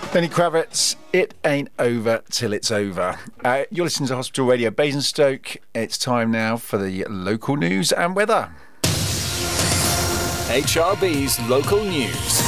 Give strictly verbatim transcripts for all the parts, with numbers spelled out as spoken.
Lenny Kravitz, It Ain't Over Till It's Over. Uh, you're listening to Hospital Radio Basingstoke. It's time now for the local news and weather. H R B's local news.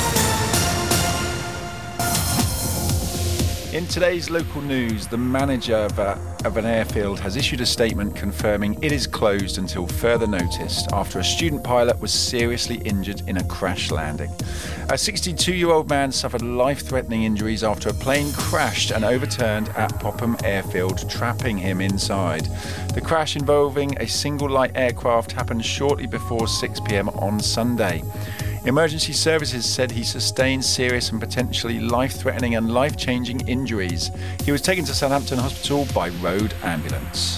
In today's local news, the manager of, a, of an airfield has issued a statement confirming it is closed until further notice after a student pilot was seriously injured in a crash landing. A sixty-two-year-old man suffered life-threatening injuries after a plane crashed and overturned at Popham Airfield, trapping him inside. The crash involving a single light aircraft happened shortly before six p.m. on Sunday. Emergency services said he sustained serious and potentially life-threatening and life-changing injuries. He was taken to Southampton Hospital by road ambulance.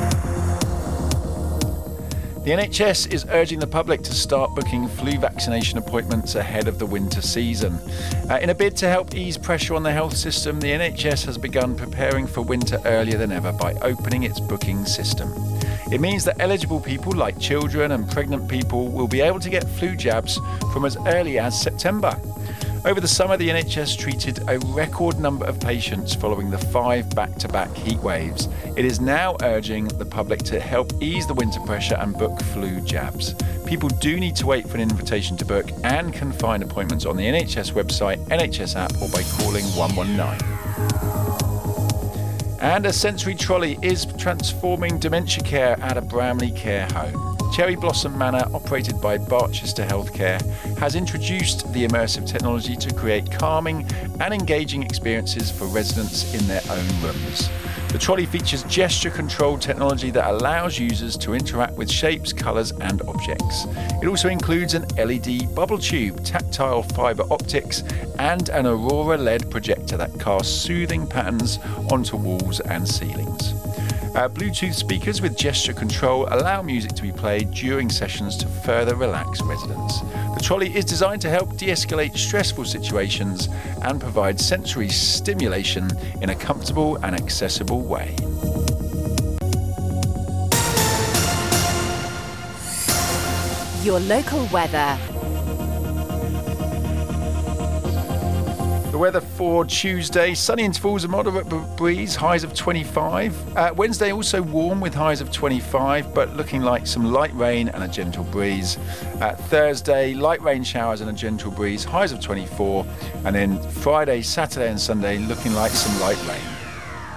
The N H S is urging the public to start booking flu vaccination appointments ahead of the winter season. Uh, in a bid to help ease pressure on the health system, the N H S has begun preparing for winter earlier than ever by opening its booking system. It means that eligible people like children and pregnant people will be able to get flu jabs from as early as September. Over the summer, the N H S treated a record number of patients following the five back-to-back heat waves. It is now urging the public to help ease the winter pressure and book flu jabs. People do need to wait for an invitation to book and can find appointments on the N H S website, N H S app or by calling one one nine. And a sensory trolley is transforming dementia care at a Bramley care home. Cherry Blossom Manor, operated by Barchester Healthcare, has introduced the immersive technology to create calming and engaging experiences for residents in their own rooms. The trolley features gesture-controlled technology that allows users to interact with shapes, colours and objects. It also includes an L E D bubble tube, tactile fibre optics and an Aurora L E D projector that casts soothing patterns onto walls and ceilings. Uh, Bluetooth speakers with gesture control allow music to be played during sessions to further relax residents. The trolley is designed to help de-escalate stressful situations and provide sensory stimulation in a comfortable and accessible way. Your local weather. The weather for Tuesday, sunny intervals, a moderate breeze, highs of twenty-five. Uh, Wednesday also warm with highs of twenty-five, but looking like some light rain and a gentle breeze. Uh, Thursday, light rain showers and a gentle breeze, highs of twenty-four. And then Friday, Saturday and Sunday looking like some light rain.